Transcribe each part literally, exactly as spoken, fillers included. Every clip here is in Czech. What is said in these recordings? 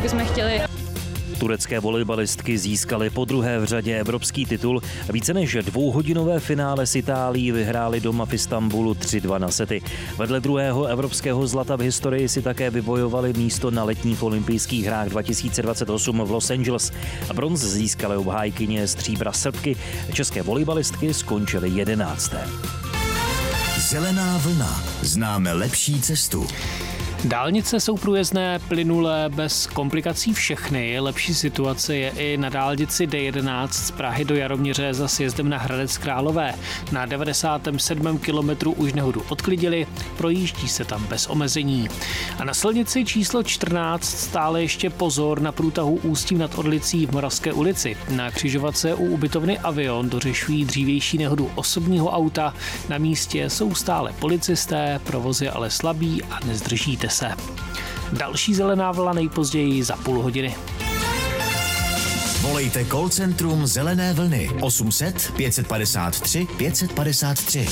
vždycky jsme chtěli. Turecké volejbalistky získaly podruhé v řadě evropský titul. Více než dvouhodinové finále s Itálií vyhráli doma v Istanbulu tři dva na sety. Vedle druhého evropského zlata v historii si také vybojovali místo na letních olympijských hrách dva tisíce dvacet osm v Los Angeles. Bronz získaly obhájkyně stříbra Srbky. České volejbalistky skončily jedenácté. Zelená vlna. Známe lepší cestu. Dálnice jsou průjezdné, plynulé, bez komplikací všechny. Lepší situace je i na dálnici D jedenáct z Prahy do Jaroměře za sjezdem na Hradec Králové. Na devadesátém sedmém kilometru už nehodu odklidili, projíždí se tam bez omezení. A na silnici číslo čtrnáct stále ještě pozor na průtahu Ústí nad Orlicí v Moravské ulici. Na křižovatce u ubytovny Avion dořešují dřívější nehodu osobního auta. Na místě jsou stále policisté, provoz je ale slabý a nezdržíte se. Další zelená vlna nejpozději za půl hodiny. Volejte call centrum Zelené vlny osm set pět padesát tři pět padesát tři.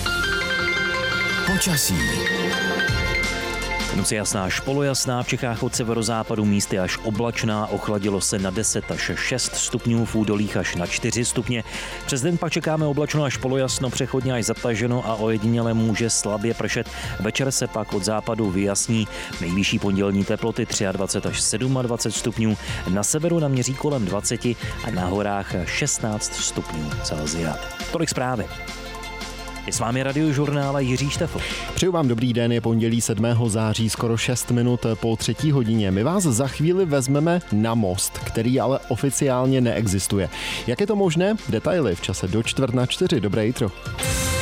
Počasí. Noc je jasná až polojasná, v Čechách od severozápadu místy až oblačná, ochladilo se na deset až šest stupňů, v údolích až na čtyři stupně. Přes den pak čekáme oblačno až polojasno, přechodně až zataženo a ojediněle může slabě pršet. Večer se pak od západu vyjasní, nejvyšší pondělní teploty dvacet tři až dvacet sedm stupňů, na severu naměří kolem dvacet a na horách šestnáct stupňů Celsia. Tolik zprávy. Je s vámi radiožurnála Jiří Štefl. Přeju vám dobrý den, je pondělí sedmého září, skoro šest minut po třetí hodině. My vás za chvíli vezmeme na most, který ale oficiálně neexistuje. Jak je to možné? Detaily v čase do čtvrt na čtyři. Dobré jitro.